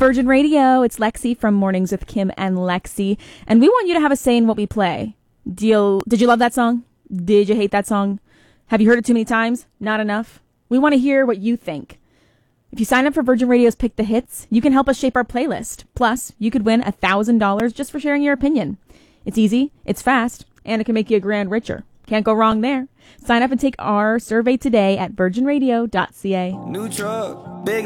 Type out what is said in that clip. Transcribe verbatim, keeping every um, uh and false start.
Virgin Radio. It's Lexi from Mornings with Kim and Lexi. And we want you to have a say in what we play. Deal, did you love that song? Did you hate that song? Have you heard it too many times? Not enough? We want to hear what you think. If you sign up for Virgin Radio's Pick the Hits, you can help us shape our playlist. Plus, you could win one thousand dollars just for sharing your opinion. It's easy, it's fast, and it can make you a grand richer. Can't go wrong there. Sign up and take our survey today at virgin radio dot c a. New truck, big